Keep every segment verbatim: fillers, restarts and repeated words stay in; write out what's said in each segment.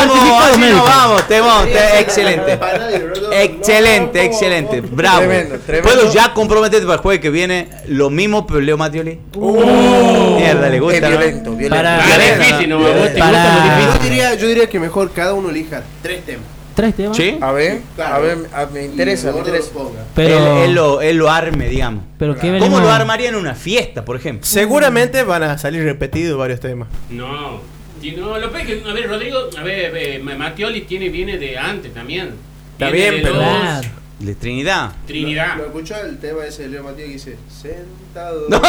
Vamos, así nos vamos. Temón, te, excelente. Excelente, excelente. Bravo. Tremendo, tremendo. ¿Puedo ya comprometerte para el jueves que viene lo mismo, pero Leo Mattioli? Uh, Mierda, le gusta. Es violento, ¿no? violento. Para, para, difícil, ¿no? Para, para, yo, diría, yo diría que mejor cada uno elija tres temas. ¿Tres temas? ¿Sí? A ver, claro. a ver, a, me interesa, me interesa. Pero, él, él, lo, él lo arme, digamos. Pero claro. ¿Cómo lo armaría en una fiesta, por ejemplo? Seguramente van a salir repetidos varios temas. No, no lo que a ver, Rodrigo, a ver, eh, Mattioli tiene, viene de antes también. Está viene bien, de pero... Dos, de Trinidad. Trinidad. Lo, lo escuchó el tema ese de Leo Mattioli que dice sentado. No.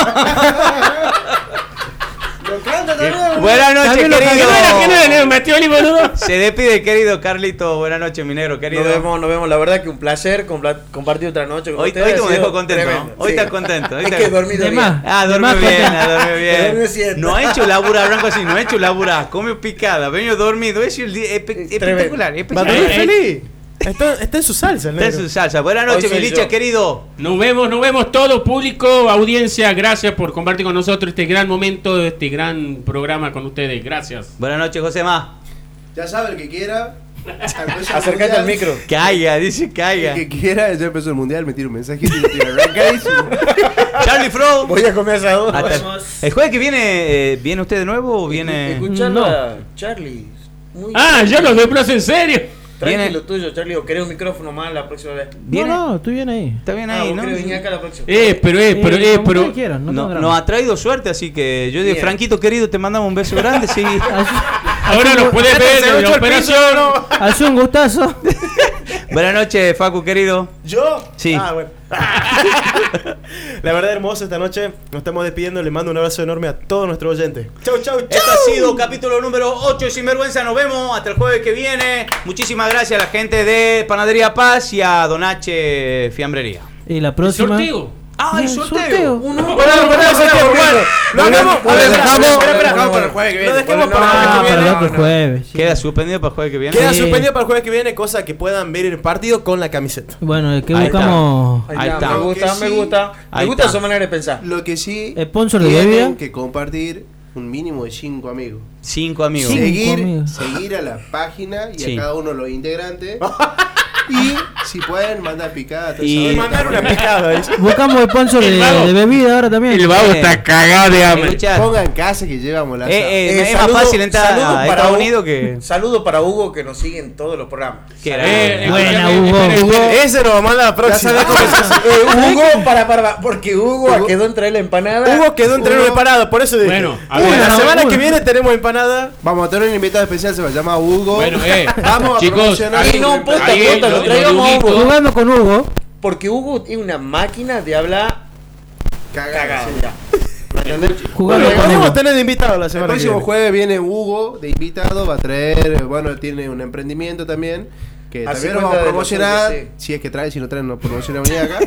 Lo canta también. Buenas noches, querido. ¿Quién era Leo Mattioli, boludo? Se despide, querido Carlito. Buenas noches, minero, querido. Nos vemos, nos vemos. La verdad que un placer compla- compartir otra noche con Hoy, ustedes. hoy te me dejó contento, tremendo, ¿no? Hoy sí. estás contento. Hoy Es te... que dormí de más. Ah, De duerme más bien, contento. ah, duerme bien. Duerme siete. No ha hecho labura, Branco, así, no ha hecho labura. Come picada, vengo dormido. Es el día espe- espectacular. Va a espectacular. dormir Eh, feliz. Está, está en su salsa, el Está en negro. su salsa. Buenas noches, mi licha, querido. Nos vemos, nos vemos todo público, audiencia, gracias por compartir con nosotros este gran momento, este gran programa con ustedes, gracias. Buenas noches, José Má. Ya sabe, el que quiera. Acércate al micro. Caiga, dice caiga. El que quiera, ya empezó el mundial, me tira un mensajito y me tira arrancadísimo. Charlie Fro. Voy a comer asado. Hasta- El jueves que viene, eh, ¿viene usted de nuevo o viene? Escuchando No. a Charlie. Muy Ah, yo los desplazo en serio. Tranquilo Viene- tuyo, Charlie. O querés un micrófono más la próxima vez. ¿Viene? No, no, estoy bien ahí. Está bien Ah, ahí, vos ¿no? querés venir acá la próxima. Eh, pero, eh, pero, eh, como pero. ustedes quieran, no tengo No, drama. nos ha traído suerte, así que yo digo, Bien. Franquito querido, te mandamos un beso grande, sí. Ahora nos puedes ver en la operación. Hace un gustazo. Buenas noches, Facu querido. ¿Yo? Sí. Ah, bueno. La verdad, hermoso esta noche. Nos estamos despidiendo. Le mando un abrazo enorme a todos nuestros oyentes. Chau, chau, chau. Este ha sido capítulo número ocho de Sinvergüenza. Nos vemos hasta el jueves que viene. Muchísimas gracias a la gente de Panadería Paz y a Donache Fiambrería. Y la próxima. Sorteo. ¡Ah, el Sí, sorteo! Uno. Pará, pará, sorteo, bueno. Lo dejamos. A ver, dejamos. Espera, espera. Dejamos para el jueves que viene. Lo dejamos No, para el Ah, jueves que para el viene. otro jueves. sí. Queda suspendido para el jueves que viene. Queda Sí. suspendido para el jueves que viene, cosa que puedan ver el partido con la camiseta. Bueno, el que Ahí buscamos. Ahí está. Me gusta, Lo que me sí- gusta. Me Ahí gusta está. su manera de pensar. Lo que sí. Sponsor de tienen bebida. que compartir un mínimo de cinco amigos. Cinco amigos. Cinco Seguir, amigos. seguir a la página y Sí. a cada uno de los integrantes. Y si pueden, mandar picada. toda Y- esa Y vaina. mandar una picada, ¿ves? Buscamos sponsor de, El vago. de bebida ahora también. El vago está cagado de hambre. Escuchá, Pongan casa que llevamos la eh, eh, Eh, es más saludo- fácil entrar saludo a para Estados Hugo. Unidos que... Saludo para Hugo que nos sigue en todos los programas. que era- Eh, Buena, escúchame, Hugo. espera, espera. Ese nos va a mandar la Ya próxima. sabes cómo se hace. Eh, Hugo, para, para, para, porque Hugo, Hugo- quedó en traer la empanada. Hugo quedó entre los Hugo- empanadas, por eso dije. Bueno, a Hugo, ver. la Una, semana una. que viene tenemos empanada. Vamos a tener un invitado especial, se va a llamar Hugo. Bueno, eh. Vamos a Chicos, promocionar. ahí Y no, posta, ahí posta, lo los- traigamos los a Hugo. Huguitos. Jugando con Hugo. Porque Hugo tiene una máquina de hablar Cagada, cagado. sí. Ya. ¿Me entendés? Jugando Bueno, con vamos Hugo. a tener de invitado la El semana que próximo viene. jueves viene Hugo de invitado, va a traer, bueno, tiene un emprendimiento también, que Así también lo cuenta vamos a de promocionar, nosotros, sí. si es que trae, si no trae no promocionamos ni acá.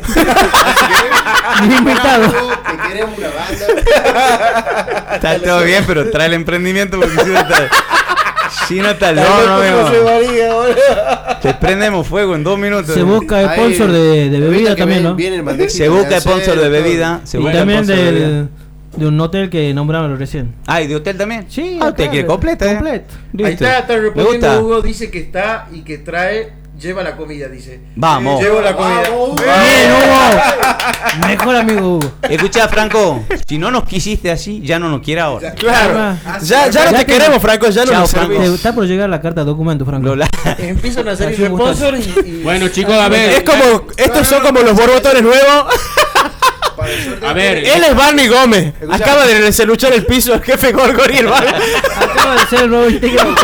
Ni invitado. Hugo, que queremos una banda. Está todo bien, pero trae el emprendimiento porque si no está... Si no está el Tal vez horno, como amigo. se varía, boludo. Te prendemos fuego en dos minutos. Se busca Ahí, sponsor de, de ahorita bebida que también, ven- ¿no? viene el bandeja Se busca de sponsor de todo. bebida. Se Y busca también sponsor de bebida. del, de un hotel que nombramos recién. Ah, ¿y de hotel también? Sí, Ah, usted acá, quiere completa, ¿eh? completo. Ahí Listo. está, está Me respondiendo gusta. Hugo, dice que está y que trae, lleva la comida, dice. Vamos. Llevo la comida. Vamos, Hugo. Bien, Hugo. Mejor amigo Hugo. Escucha, Franco, si no nos quisiste así, ya no nos quiere ahora. Claro. Ah, Ya, ya no Ya te te- queremos, Franco. Ya no Chao, nos Franco. servís. Te- Está por llegar la carta de documento, Franco. Lola. Empiezan a salir Así me gusta. sponsors y, y- Bueno, chicos, a ver. Es como, estos son como los borbotones nuevos. Para el sorteo. A ver. Él es Barney Gómez. Escucha. Acaba de reseluchar el piso el jefe Gorgori, hermano. Acaba de ser el nuevo integrante.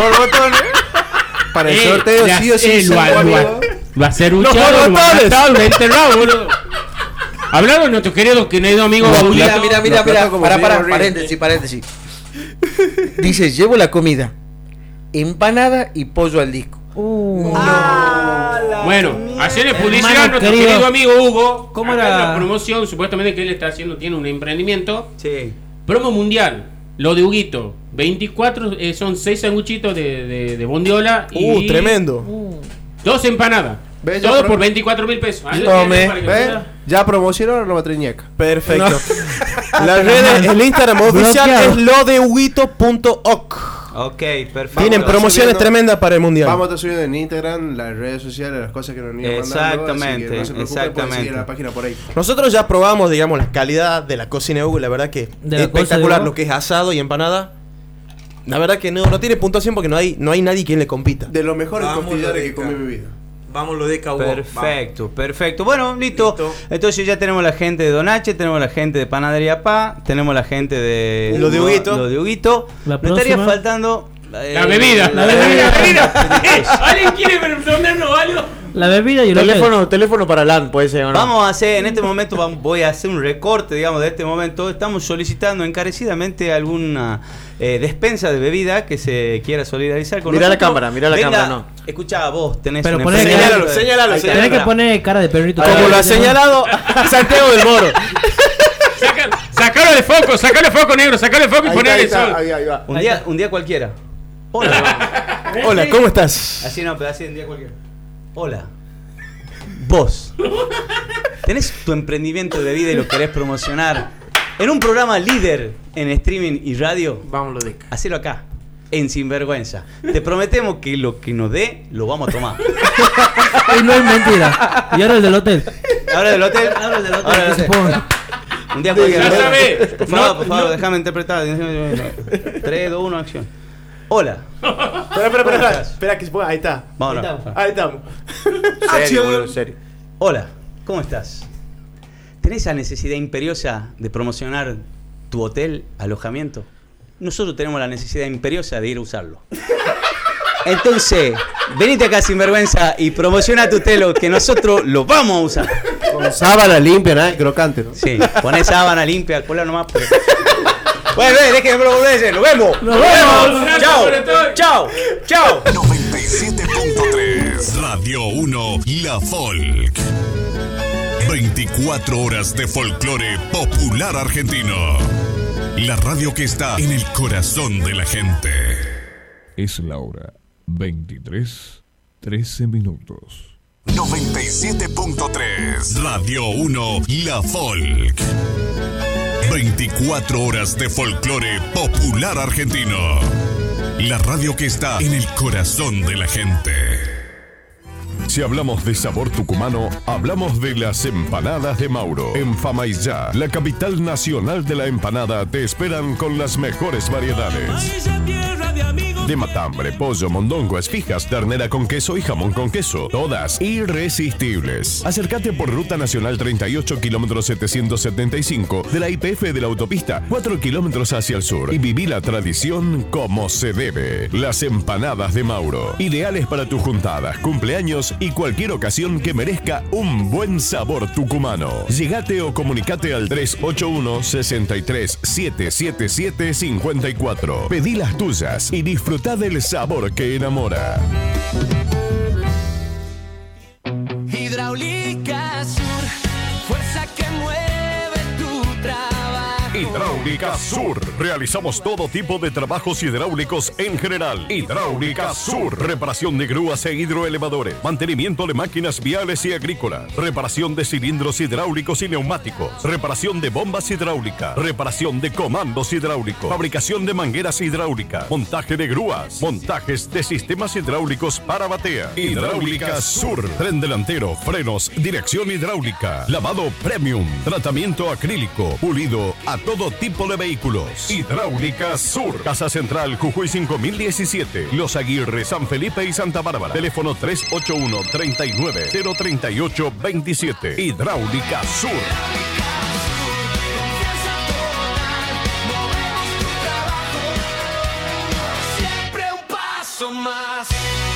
Para el Eh, sorteo ya sí o sí, sé, cinco lo, lo, amigos. lo hacer Los luchado, lo borbotones. matado, lo enterrado, boludo. Hablaron nuestro querido querido amigo Mira, Baulito. mira, mira, Lo mira, trato como para, para, Diego Ríos. paréntesis, paréntesis. Dice, llevo la comida, empanada y pollo al disco. Uh, Bueno, hacerle publicidad a Hermano nuestro querido. querido amigo Hugo. ¿Cómo Acá era? la promoción, supuestamente que él está haciendo, tiene un emprendimiento. Sí. Promo mundial, lo de Huguito. veinticuatro, eh, son seis sanguchitos de, de, de bondiola y Uh, tremendo. dos empanadas. ¿Ves? Ya Todo pro- por veinticuatro mil pesos. Ahí lo Tome, tienen para que ¿Ves? vea. Ya promocionó, ahora no va a traer ñaca. Perfecto. Las redes, el Instagram oficial Bloqueado. es lo de huguito punto oc. Ok, perfecto. Vienen promociones tremendas para el mundial. Vamos a estar subiendo en Instagram, las redes sociales, las cosas que nos iban mandando. Exactamente, Así que no se preocupen, exactamente. pueden seguir la página por ahí. Nosotros ya probamos, digamos, la calidad de la cocina de Hugo. La verdad que De es la cosa espectacular de Hugo. lo que es asado y empanada. La verdad que no, no tiene puntuación porque no hay, no hay nadie quien le compita. De los mejores Vamos, costillares que Lorica. comí en mi vida. Vamos, lo de Hugo. Perfecto, perfecto. Bueno, listo. Listo. Entonces ya tenemos la gente de Donache, tenemos la gente de Panadería Pa, tenemos la gente de Lo de Huguito. Lo de Huguito. La Me estaría próxima. faltando eh, La bebida. La bebida. ¿Alguien quiere preguntarnos algo? La bebida y el hotel. Teléfono, teléfono para LAN, puede ser o no. Vamos a hacer, en este momento vamos- voy a hacer un recorte, digamos, de este momento. Estamos solicitando encarecidamente alguna eh, despensa de bebida que se quiera solidarizar con Mirá la nosotros. cámara, mirá la Venga, cámara, no. Escuchá, vos tenés Pero un poné- emprendimiento Señálalo, de- señálalo, Ahí está. Tenés que señálalo. poner cara de perrito. Como lo ha señalado Santiago del Moro. Saca- Sacalo de foco, sacalo de foco, negro, sacalo de foco y Ahí ponele el está, ahí sol. está, ahí, ahí va. Un día, un día cualquiera. Hola. Hola, ¿cómo estás? Así no, pero así un día cualquiera. Hola. Vos. ¿Tenés tu emprendimiento de vida y lo querés promocionar en un programa líder en streaming y radio? Vamos, lo de Hacelo acá, en Sinvergüenza. Te prometemos que lo que nos dé, lo vamos a tomar. Y no es mentira. Y ahora el del hotel. Ahora del hotel. Ahora el del hotel. Ahora del que se hotel. ponga. Un día cualquiera. Ya sabés. Por favor, No, por favor, no. déjame interpretar. tres, dos, uno, acción. Hola. Espera, espera, espera, ¿Cómo espera, estás? espera que se ponga. Ahí está. Vámonos. Ahí está. Ahí estamos. Serio, boludo, serio. Hola, ¿cómo estás? ¿Tenés la necesidad imperiosa de promocionar tu hotel, alojamiento? Nosotros tenemos la necesidad imperiosa de ir a usarlo. Entonces, venite acá sin vergüenza y promociona tu hotel, que nosotros lo vamos a usar. Con sábana limpia, nada, crocante, ¿no? Sí, poné sábana limpia, alcohol nomás. Pero... Bueno, eh, déjenme volverse, nos vemos. Nos vemos. Chao, chao, chao. noventa y siete punto tres Radio uno La Folk. veinticuatro horas de folclore popular argentino. La radio que está en el corazón de la gente. Es la hora veintitrés, trece minutos. noventa y siete punto tres Radio uno La Folk. veinticuatro horas de folclore popular argentino. La radio que está en el corazón de la gente. Si hablamos de sabor tucumano, hablamos de las empanadas de Mauro. En Famaillá, la capital nacional de la empanada, te esperan con las mejores variedades. De matambre, pollo, mondongo, esfijas, ternera con queso y jamón con queso. Todas irresistibles. Acércate por Ruta Nacional treinta y ocho, kilómetros setecientos setenta y cinco de la I P F de la autopista, cuatro kilómetros hacia el sur. Y viví la tradición como se debe. Las empanadas de Mauro. Ideales para tus juntadas, cumpleaños y cualquier ocasión que merezca un buen sabor tucumano. Llegate o comunicate al tres ocho uno, seis tres, siete siete siete, cinco cuatro. Pedí las tuyas y disfruta del sabor que enamora. Hidráulica Sur, fuerza que mueve tu trabajo. Hidráulica Sur. Realizamos todo tipo de trabajos hidráulicos en general. Hidráulica Sur. Reparación de grúas e hidroelevadores. Mantenimiento de máquinas viales y agrícolas. Reparación de cilindros hidráulicos y neumáticos. Reparación de bombas hidráulicas. Reparación de comandos hidráulicos. Fabricación de mangueras hidráulicas. Montaje de grúas. Montajes de sistemas hidráulicos para batea. Hidráulica Sur. Tren delantero, frenos, dirección hidráulica. Lavado premium. Tratamiento acrílico. Pulido a todo tipo de vehículos. Hidráulica Sur. Casa Central Jujuy cinco mil diecisiete. Los Aguirre, San Felipe y Santa Bárbara. Teléfono tres ocho uno, tres nueve, cero tres ocho, dos siete. Hidráulica Sur. Siempre un paso más.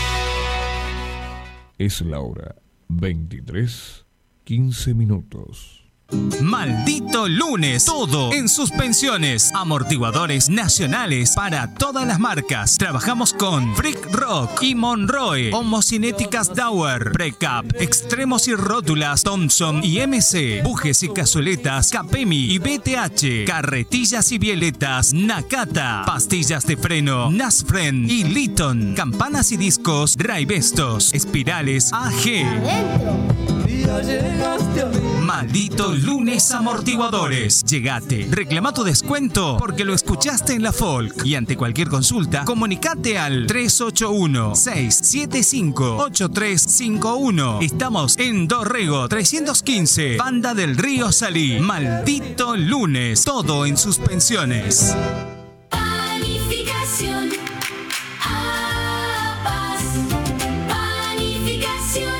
Es la hora veintitrés, quince minutos. Maldito lunes, todo en suspensiones, amortiguadores nacionales para todas las marcas. Trabajamos con Freak Rock y Monroe, homocinéticas Dauer, Precap, extremos y rótulas Thompson y M C, bujes y cazueletas Capemi y B T H, carretillas y violetas Nakata, pastillas de freno Nasfren y Litton, campanas y discos Drivestos, espirales A G. Maldito Lunes Amortiguadores. Llegate, reclama tu descuento porque lo escuchaste en la Folk. Y ante cualquier consulta, comunicate al tres ocho uno, seis siete cinco, ocho tres cinco uno. Estamos en Dorrego trescientos quince, Banda del Río Salí. Maldito Lunes, todo en suspensiones. Panificación A Paz. Panificación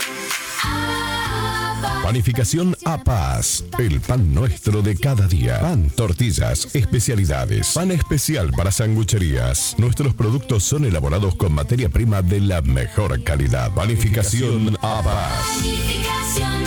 A Paz. Panificación A Paz, el pan nuestro de cada día. Pan, tortillas, especialidades, pan especial para sangucherías. Nuestros productos son elaborados con materia prima de la mejor calidad. Panificación A Paz. Panificación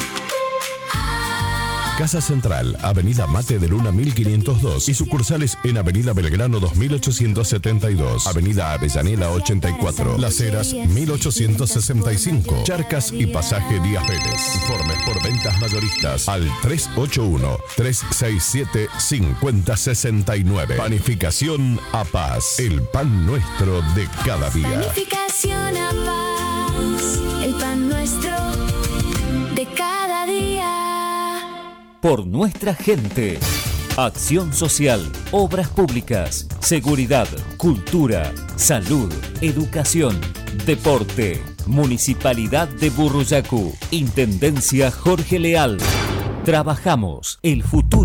Casa Central, Avenida Mate de Luna mil quinientos dos y sucursales en Avenida Belgrano dos mil ochocientos setenta y dos, Avenida Avellaneda ochenta y cuatro, Las Heras mil ochocientos sesenta y cinco, Charcas y Pasaje Díaz Vélez. Informes por ventas mayoristas al tres ocho uno, tres seis siete, cinco cero seis nueve. Panificación A Paz, el pan nuestro de cada día. Panificación A Paz. El pan nuestro de cada día. Por nuestra gente. Acción social, obras públicas, seguridad, cultura, salud, educación, deporte. Municipalidad de Burruyacu. Intendencia Jorge Leal. Trabajamos el futuro.